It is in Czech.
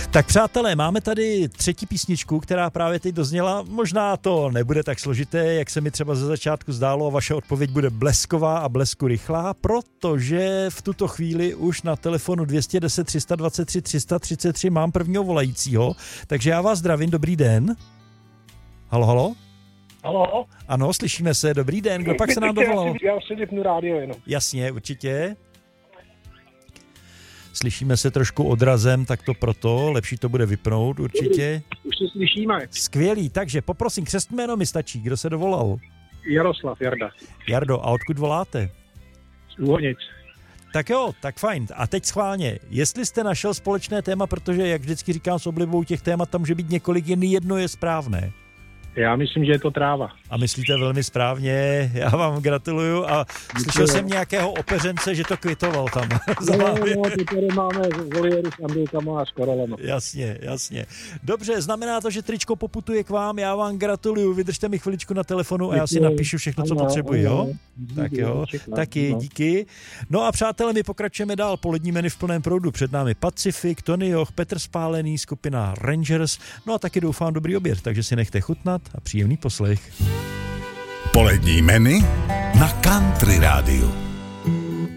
Tak přátelé, máme tady třetí písničku, která právě teď dozněla. Možná to nebude tak složité, jak se mi třeba ze začátku zdálo. Vaše odpověď bude blesková a blesku rychlá, protože v tuto chvíli už na telefonu 210 323 333 mám prvního volajícího. Takže já vás zdravím, dobrý den. Halo, halo? Halo? Ano, slyšíme se, dobrý den. Kdo pak se nám dovolal? Já si vypnu rádio jenom. Jasně, určitě. Slyšíme se trošku odrazem, tak to proto, lepší to bude vypnout určitě. Už se slyšíme. Skvělý, takže poprosím, křestní jméno mi stačí, kdo se dovolal? Jaroslav, Jarda. Jardo, a odkud voláte? Z Úhonic. Tak jo, tak fajn. A teď schválně, jestli jste našel společné téma, protože jak vždycky říkám s oblibou těch témat, tam může být několik, jen jedno je správné. Já myslím, že je to tráva. A myslíte velmi správně, já vám gratuluju a slyšel jsem nějakého opeřence, že to kvitoval tam. No, ty tady máme voliéry s andulkama a s koralama. Jasně, jasně. Dobře, znamená to, že tričko poputuje k vám, já vám gratuluju, vydržte mi chviličku na telefonu a já si napíšu všechno, co potřebuji, jo? Tak jo, taky, díky. No a přátelé, my pokračujeme dál, polední menu v plném proudu, před námi Pacific, Tony Joch, Petr Spálený, skupina Rangers, no a taky doufám dobrý oběd, takže si nechte chutnat a příjemný poslech. Polední menu na Country Rádiu.